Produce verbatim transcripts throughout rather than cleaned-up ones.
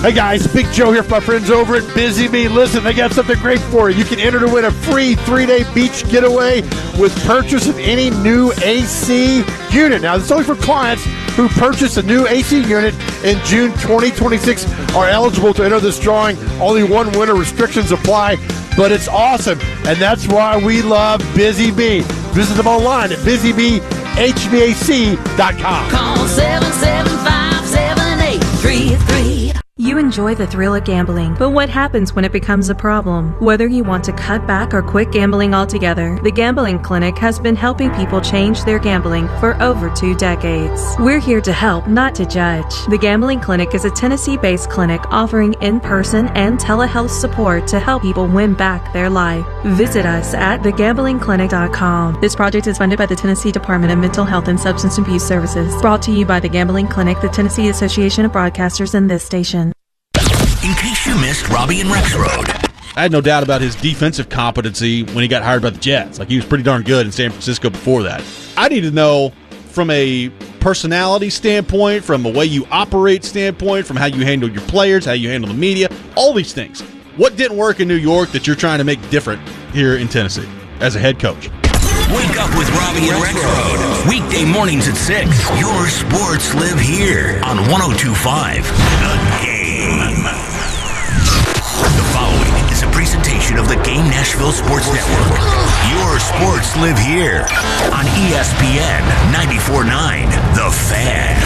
Hey guys, Big Joe here from my friends over at Busy Bee. Listen, they got something great for you. You can enter to win a free three-day beach getaway with purchase of any new A C unit. Now, this is only for clients who purchase a new A C unit in June twenty twenty-six are eligible to enter this drawing. Only one winner, restrictions apply, but it's awesome, and that's why we love Busy Bee. Visit them online at busy bee h v a c dot com. Call seven seven five, seven eight three three. You enjoy the thrill of gambling, but what happens when it becomes a problem? Whether you want to cut back or quit gambling altogether, the Gambling Clinic has been helping people change their gambling for over two decades. We're here to help, not to judge. The Gambling Clinic is a Tennessee-based clinic offering in-person and telehealth support to help people win back their life. Visit us at the gambling clinic dot com. This project is funded by the Tennessee Department of Mental Health and Substance Abuse Services. Brought to you by the Gambling Clinic, the Tennessee Association of Broadcasters, and this station. In case you missed Robbie and Rexroad. I had no doubt about his defensive competency when he got hired by the Jets. Like, he was pretty darn good in San Francisco before that. I need to know from a personality standpoint, from a way you operate standpoint, from how you handle your players, how you handle the media, all these things. What didn't work in New York that you're trying to make different here in Tennessee as a head coach? Wake up with Robbie and Rexroad. Weekday mornings at six. Your sports live here on one oh two point five The Game. The following is a presentation of the Game Nashville Sports Network. Your sports live here on E S P N ninety-four point nine The Fan.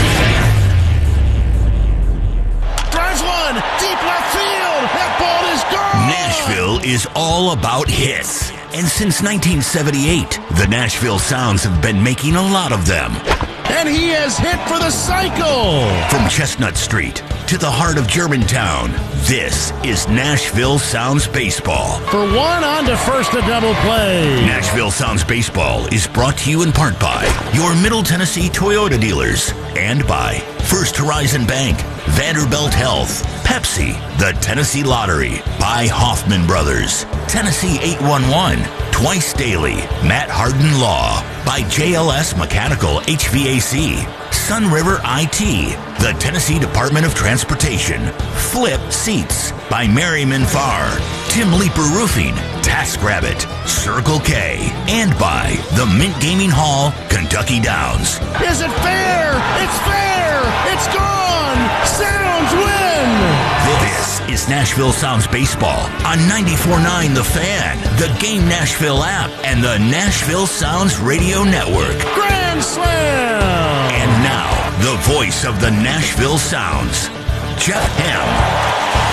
Drives one, deep left field. That ball is gone. Nashville is all about hits. And since nineteen seventy-eight, the Nashville Sounds have been making a lot of them. And he has hit for the cycle. From Chestnut Street to the heart of Germantown, this is Nashville Sounds Baseball. For one, on to first, a double play. Nashville Sounds Baseball is brought to you in part by your Middle Tennessee Toyota dealers and by First Horizon Bank, Vanderbilt Health, Pepsi, the Tennessee Lottery, by Hoffman Brothers, Tennessee eight one one, Twice Daily, Matt Harden Law, by J L S Mechanical H V A C, Sun River I T, the Tennessee Department of Transportation, Flip Seats, by Merriman Farr, Tim Leeper Roofing, TaskRabbit, Circle K, and by the Mint Gaming Hall, Kentucky Downs. Is it fair? It's fair! It's gone! Sounds win! This is Nashville Sounds Baseball on ninety-four point nine The Fan, the Game Nashville app, and the Nashville Sounds Radio Network. Grand slam! And now, the voice of the Nashville Sounds, Jeff Hem.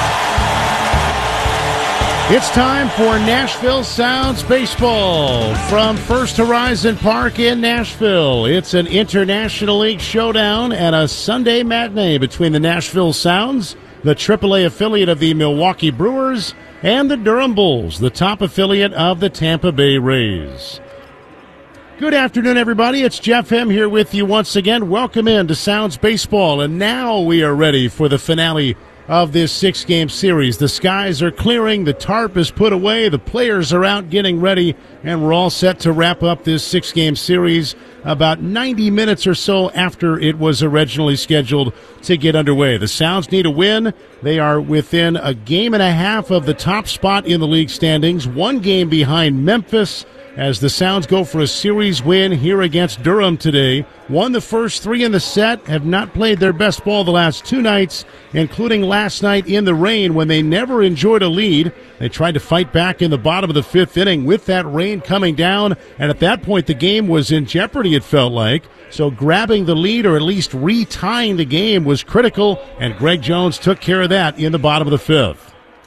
It's time for Nashville Sounds Baseball from First Horizon Park in Nashville. It's an International League showdown and a Sunday matinee between the Nashville Sounds, the triple A affiliate of the Milwaukee Brewers, and the Durham Bulls, the top affiliate of the Tampa Bay Rays. Good afternoon, everybody. It's Jeff Hem here with you once again. Welcome in to Sounds Baseball, and now we are ready for the finale of this six-game series. The skies are clearing, the tarp is put away, the players are out getting ready, and we're all set to wrap up this six-game series about ninety minutes or so after it was originally scheduled to get underway. The Sounds need a win. They are within a game and a half of the top spot in the league standings, one game behind Memphis, as the Sounds go for a series win here against Durham today. Won the first three in the set, have not played their best ball the last two nights, including last night in the rain when they never enjoyed a lead. They tried to fight back in the bottom of the fifth inning with that rain coming down, and at that point the game was in jeopardy, it felt like. So grabbing the lead or at least retying the game was critical, and Greg Jones took care of that in the bottom of the fifth.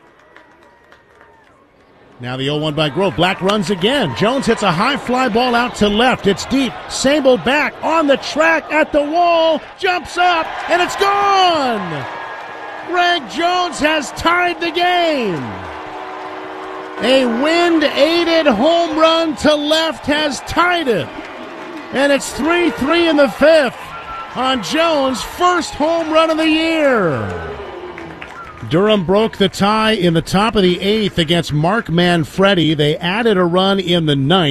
Now the oh one by Grove. Black runs again. Jones hits a high fly ball out to left. It's deep. Sable back on the track at the wall. Jumps up, and it's gone! Greg Jones has tied the game. A wind-aided home run to left has tied it. And it's three three in the fifth on Jones' first home run of the year. Durham broke the tie in the top of the eighth against Mark Manfredi. They added a run in the ninth.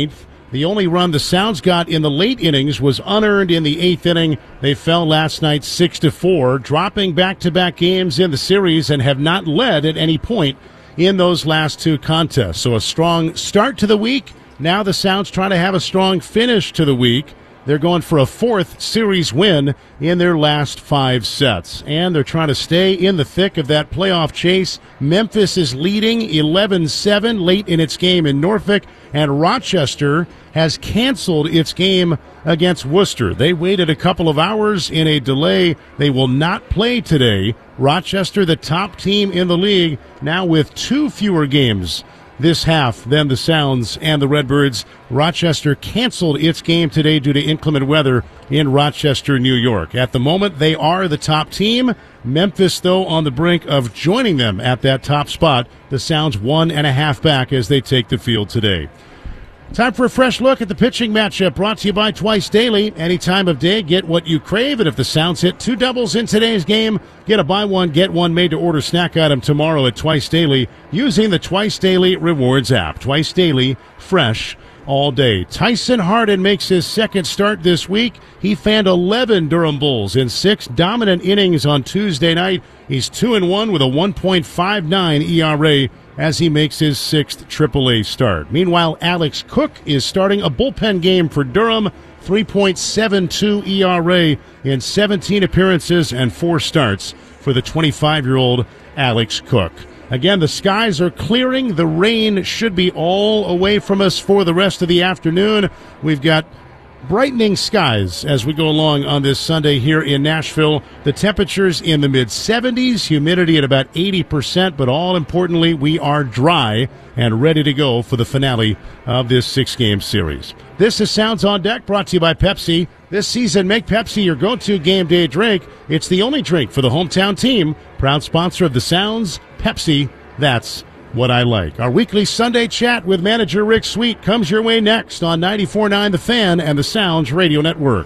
The only run the Sounds got in the late innings was unearned in the eighth inning. They fell last night six to four, dropping back-to-back games in the series and have not led at any point in those last two contests. So a strong start to the week. Now the Sounds trying to have a strong finish to the week. They're going for a fourth series win in their last five sets. And they're trying to stay in the thick of that playoff chase. Memphis is leading eleven seven late in its game in Norfolk. And Rochester has canceled its game against Worcester. They waited a couple of hours in a delay. They will not play today. Rochester, the top team in the league, now with two fewer games this half than the Sounds and the Redbirds. Rochester canceled its game today due to inclement weather in Rochester, New York. At the moment, they are the top team. Memphis, though, on the brink of joining them at that top spot. The Sounds one and a half back as they take the field today. Time for a fresh look at the pitching matchup, brought to you by Twice Daily. Any time of day, get what you crave. And if the Sounds hit two doubles in today's game, get a buy one, get one made-to-order snack item tomorrow at Twice Daily using the Twice Daily Rewards app. Twice Daily, fresh all day. Tyson Hardin makes his second start this week. He fanned eleven Durham Bulls in six dominant innings on Tuesday night. He's two and one with a one point five nine E R A as he makes his sixth triple A start. Meanwhile, Alex Cook is starting a bullpen game for Durham. three point seven two E R A in seventeen appearances and four starts for the twenty-five-year-old Alex Cook. Again, the skies are clearing. The rain should be all away from us for the rest of the afternoon. We've got brightening skies as we go along on this Sunday here in Nashville. The temperatures in the mid seventies, humidity at about eighty percent, but all importantly, we are dry and ready to go for the finale of this six-game series. This is Sounds on Deck, brought to you by Pepsi. This season, make Pepsi your go-to game day drink. It's the only drink for the hometown team. Proud sponsor of the Sounds, Pepsi. That's what I like. Our weekly Sunday chat with manager Rick Sweet comes your way next on ninety-four point nine The Fan and the Sounds Radio Network.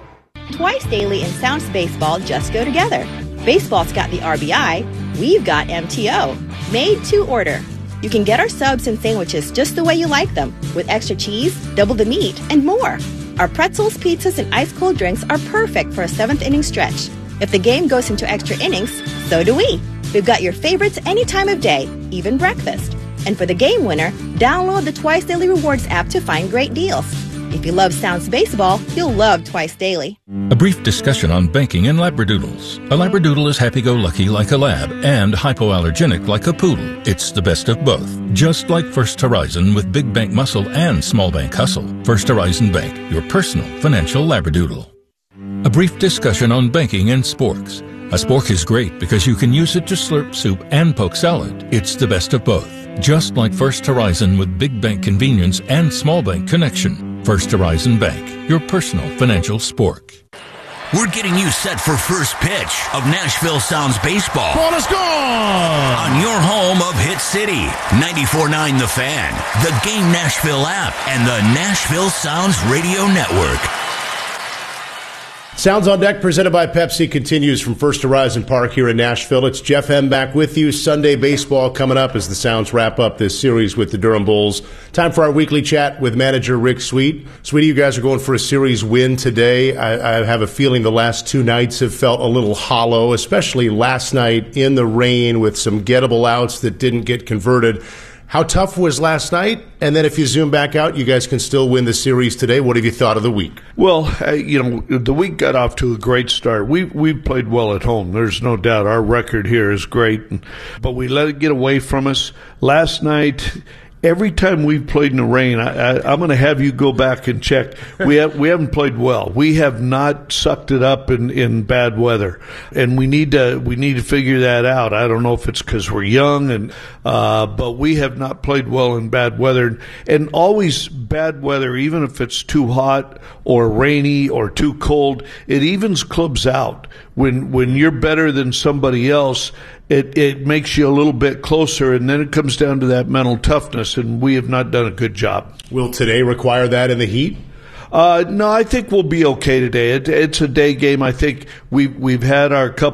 Twice Daily and Sounds Baseball just go together. Baseball's got the R B I, we've got M T O. Made to order. You can get our subs and sandwiches just the way you like them, with extra cheese, double the meat, and more. Our pretzels, pizzas, and ice-cold drinks are perfect for a seventh inning stretch. If the game goes into extra innings, so do we. We've got your favorites any time of day, even breakfast. And for the game winner, download the Twice Daily Rewards app to find great deals. If you love Sounds Baseball, you'll love Twice Daily. A brief discussion on banking and Labradoodles. A Labradoodle is happy-go-lucky like a lab and hypoallergenic like a poodle. It's the best of both. Just like First Horizon with big bank muscle and small bank hustle. First Horizon Bank, your personal financial Labradoodle. A brief discussion on banking and sporks. A spork is great because you can use it to slurp soup and poke salad. It's the best of both. Just like First Horizon with big bank convenience and small bank connection. First Horizon Bank, your personal financial spork. We're getting you set for first pitch of Nashville Sounds Baseball. Ball is gone! On your home of Hit City, ninety-four point nine The Fan, the Game Nashville app, and the Nashville Sounds Radio Network. Sounds on Deck, presented by Pepsi, continues from First Horizon Park here in Nashville. It's Jeff M. back with you. Sunday baseball coming up as the Sounds wrap up this series with the Durham Bulls. Time for our weekly chat with manager Rick Sweet. Sweetie, you guys are going for a series win today. I, I have a feeling the last two nights have felt a little hollow, especially last night in the rain with some gettable outs that didn't get converted. How tough was last night? And then if you zoom back out, you guys can still win the series today. What have you thought of the week? Well, uh, you know, the week got off to a great start. We we played well at home. There's no doubt. Our record here is great, but we let it get away from us. Last night, every time we've played in the rain, I, I, I'm going to have you go back and check. We have, we haven't played well. We have not sucked it up in, in bad weather, and we need to we need to figure that out. I don't know if it's because we're young, and uh, but we have not played well in bad weather, and always bad weather, even if it's too hot or rainy or too cold, it evens clubs out. When when you're better than somebody else, it, it makes you a little bit closer, and then it comes down to that mental toughness, and we have not done a good job. Will today require that in the heat? Uh, no, I think we'll be okay today. It, it's a day game. I think we've, we've had our couple of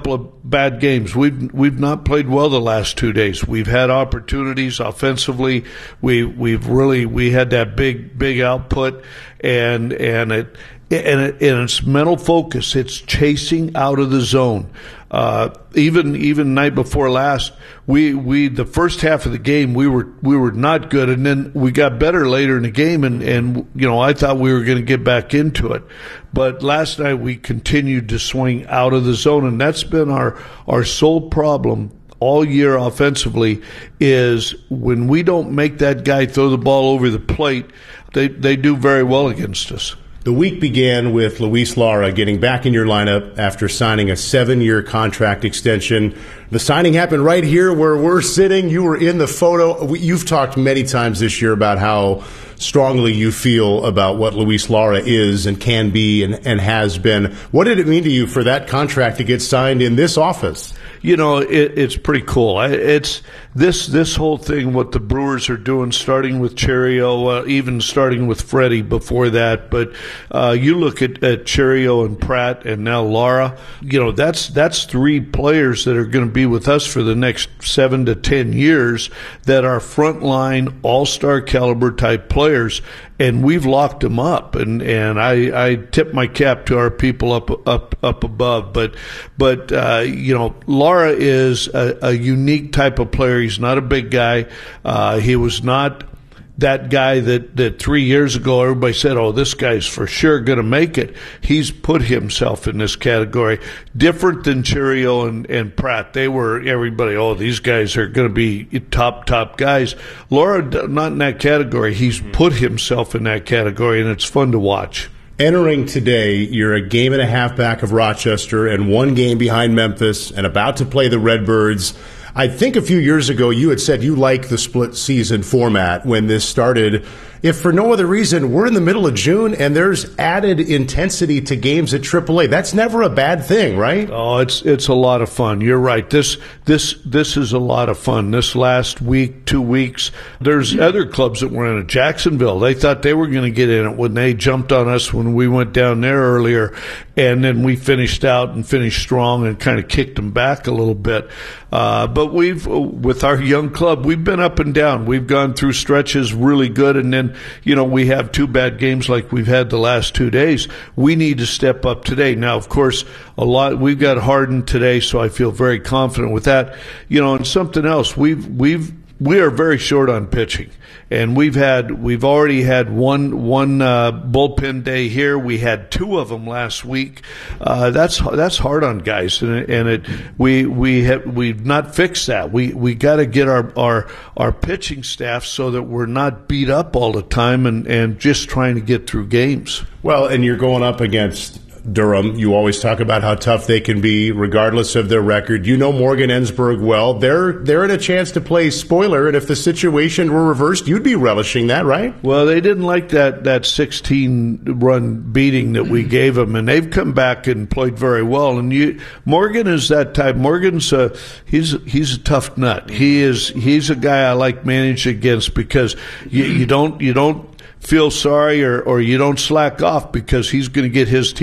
bad games. We've we've not played well the last two days. We've had opportunities offensively. We we've really we had that big big output, and and it and, it, and it's mental focus. It's chasing out of the zone. Uh, even even night before last, we we the first half of the game we were we were not good, and then we got better later in the game, and and you know I thought we were going to get back into it, but last night we continued to swing out of the zone, and that's been our our sole problem all year offensively. Is when we don't make that guy throw the ball over the plate, they they do very well against us. The week began with Luis Lara getting back in your lineup after signing a seven-year contract extension. The signing happened right here where we're sitting. You were in the photo. You've talked many times this year about how strongly you feel about what Luis Lara is and can be and, and has been. What did it mean to you for that contract to get signed in this office? You know, it, it's pretty cool. I, it's this this whole thing, what the Brewers are doing, starting with Cherio, uh, even starting with Freddie before that. But uh, you look at, at Cherio and Pratt and now Lara, you know, that's that's three players that are going to be with us for the next seven to ten years that are frontline, all-star caliber type players. And we've locked them up, and, and I, I tip my cap to our people up up up above. But but uh, you know, Lara is a, a unique type of player. He's not a big guy. Uh, he was not that guy that, that three years ago everybody said, oh, this guy's for sure going to make it. He's put himself in this category. Different than Cherio and, and Pratt. They were everybody, oh, these guys are going to be top, top guys. Lara, not in that category. He's put himself in that category, and it's fun to watch. Entering today, you're a game and a half back of Rochester and one game behind Memphis and about to play the Redbirds. I think a few years ago you had said you like the split season format when this started. If for no other reason, we're in the middle of June and there's added intensity to games at triple A. That's never a bad thing, right? Oh, it's it's a lot of fun. You're right. This this this is a lot of fun. This last week, two weeks, there's other clubs that were in it. Jacksonville, they thought they were going to get in it when they jumped on us when we went down there earlier, and then we finished out and finished strong and kind of kicked them back a little bit. Uh, but we've, with our young club, we've been up and down. We've gone through stretches really good, and then, you know, we have two bad games like we've had the last two days. We need to step up today. Now, of course, a lot, we've got Harden today, so I feel very confident with that. You know, and something else, we've, we've, we are very short on pitching, and we've had we've already had one one uh, bullpen day here. We had two of them last week. Uh, that's that's hard on guys, and it, and it we we have we've not fixed that. We we got to get our, our our pitching staff so that we're not beat up all the time and and just trying to get through games. Well, and you're going up against Durham. You always talk about how tough they can be regardless of their record. You know Morgan Ensberg well. They're they're in a chance to play spoiler, and if the situation were reversed, you'd be relishing that, right? Well, they didn't like that that sixteen-run beating that we gave them, and they've come back and played very well. And you, Morgan is that type. Morgan's a, he's he's a tough nut. He is he's a guy I like managing against because you, you don't you don't feel sorry or, or you don't slack off because he's going to get his team